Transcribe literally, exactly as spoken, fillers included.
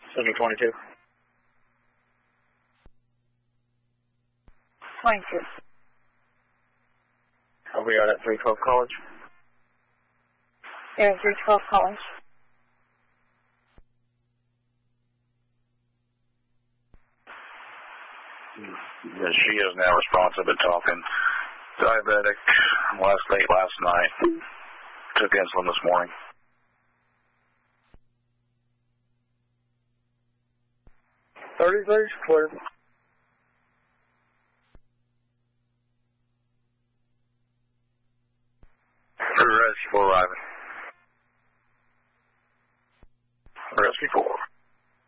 Center twenty-two. twenty-two. Over here at three twelve College. Area three twelve College. Yeah, she is now responsive and talking. Diabetic, last late last night. Took insulin this morning. thirty-six, clear.